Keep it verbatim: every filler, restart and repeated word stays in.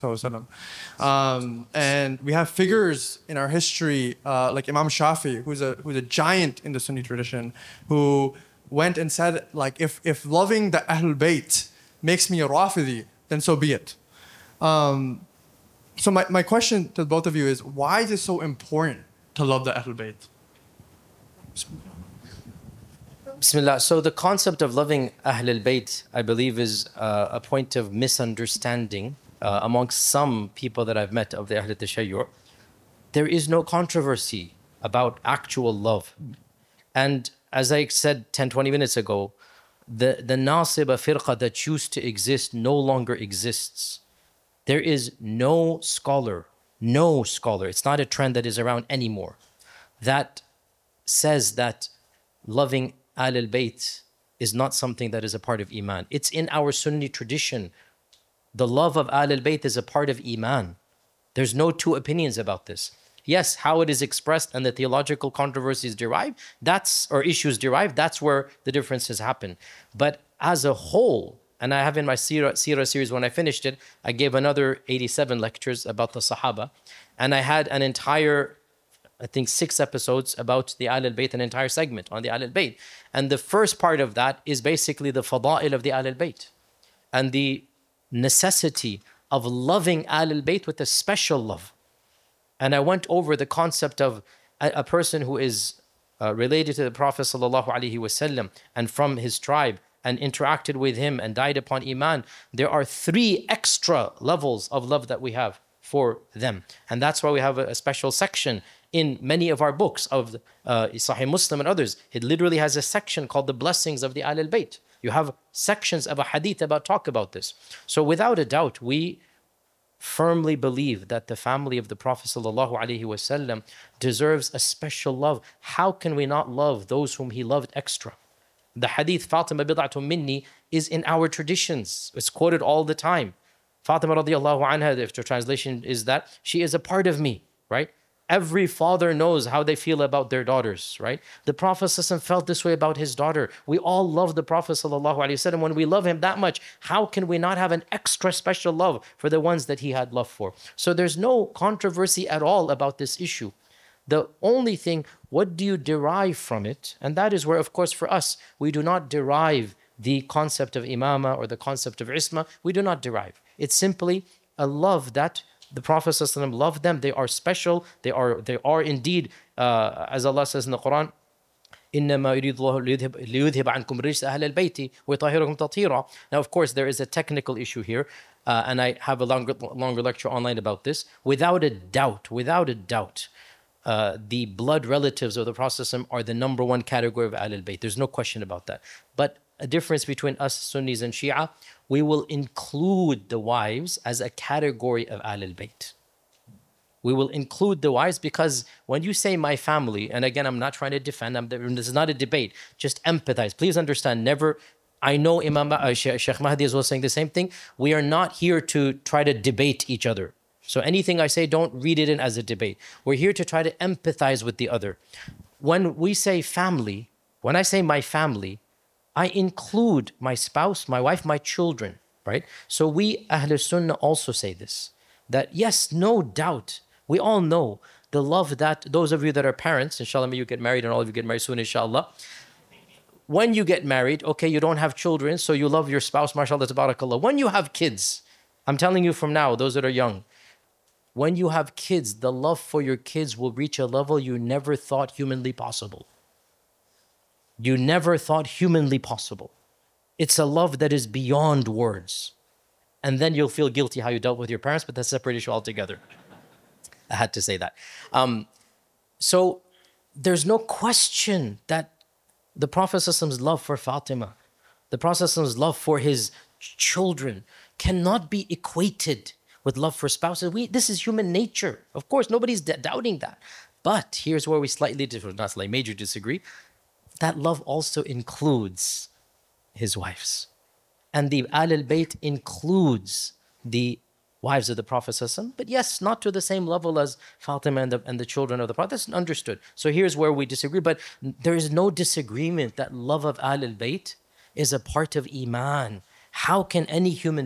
Um, and we have figures in our history uh, like Imam Shafi, who's a who's a giant in the Sunni tradition, who went and said, like, if if loving the Ahlul Bayt makes me a Rafidi, then so be it. Um, so my, my question to both of you is, why is it so important to love the Ahlul Bayt? Bismillah. So the concept of loving Ahlul Bayt, I believe, is uh, a point of misunderstanding uh, amongst some people that I've met of the Ahl Tashayyur. There is no controversy about actual love. And as I said ten, twenty minutes ago, the, the Nasiba firqa that used to exist no longer exists. There is no scholar, no scholar, it's not a trend that is around anymore, that says that loving Ahlul Bayt is not something that is a part of Iman. It's in our Sunni tradition. The love of Ahlul Bayt is a part of Iman. There's no two opinions about this. Yes, how it is expressed and the theological controversies derive, that's, or issues derive, that's where the differences happen. But as a whole, and I have in my Seerah, Seerah series, when I finished it, I gave another eighty-seven lectures about the Sahaba. And I had an entire, I think, six episodes about the Ahlul Bayt, an entire segment on the Ahlul Bayt. And the first part of that is basically the fada'il of the Ahlul Bayt and the necessity of loving Ahlul Bayt with a special love. And I went over the concept of a, a person who is uh, related to the Prophet sallallahu alaihi wasallam and from his tribe and interacted with him and died upon Iman. There are three extra levels of love that we have for them. And that's why we have a, a special section in many of our books of uh, Sahih Muslim and others. It literally has a section called the blessings of the Ahlul Bayt. You have sections of a hadith about talk about this. So without a doubt, we firmly believe that the family of the Prophet ﷺ deserves a special love. How can we not love those whom he loved extra? The hadith, Fatima bid'atun minni, is in our traditions. It's quoted all the time. Fatima radiallahu anha, if the translation is that, she is a part of me, right? Every father knows how they feel about their daughters, right? The Prophet ﷺ felt this way about his daughter. We all love the Prophet ﷺ. When we love him that much, how can we not have an extra special love for the ones that he had love for? So there's no controversy at all about this issue. The only thing, what do you derive from it? And that is where, of course, for us, we do not derive the concept of imama or the concept of isma. We do not derive. It's simply a love that the Prophet ﷺ loved them. They are special. They are, they are indeed, uh, as Allah says in the Quran, إِنَّمَا يُرِيدُ اللَّهُ لِيُذْهِبَ عَنْكُمْ رِجْسَ أَهْلَ الْبَيْتِ وَيُطَهِّرَكُمْ تَطْهِيرًا. Now, of course, there is a technical issue here, uh, and I have a longer, longer lecture online about this. Without a doubt, without a doubt, uh, the blood relatives of the Prophet ﷺ are the number one category of Ahlul Bayt. There's no question about that. But a difference between us Sunnis and Shia, we will include the wives as a category of Ahlul Bayt. We will include the wives because when you say my family, and again, I'm not trying to defend, I'm, this is not a debate, just empathize. Please understand, never, I know Imam uh, Sheikh Mahdi is well saying the same thing. We are not here to try to debate each other. So anything I say, don't read it in as a debate. We're here to try to empathize with the other. When we say family, when I say my family, I include my spouse, my wife, my children, right? So we, Ahl Sunnah, also say this, that yes, no doubt, we all know the love that those of you that are parents, inshallah, may you get married and all of you get married soon, inshallah. When you get married, okay, you don't have children, so you love your spouse, mashallah, tabarakallah. When you have kids, I'm telling you from now, those that are young, when you have kids, the love for your kids will reach a level you never thought humanly possible. You never thought humanly possible. It's a love that is beyond words. And then you'll feel guilty how you dealt with your parents, but that's a separate issue altogether. I had to say that. Um, so there's no question that the Prophet's love for Fatima, the Prophet's love for his children cannot be equated with love for spouses. We, this is human nature. Of course, nobody's doubting that. But here's where we slightly, not slightly, major disagree. That love also includes his wives. And the Ahlul Bayt includes the wives of the Prophet ﷺ, but yes, not to the same level as Fatima and the, and the children of the Prophet. That's understood. So here's where we disagree, but there is no disagreement that love of Ahlul Bayt is a part of Iman. How can any human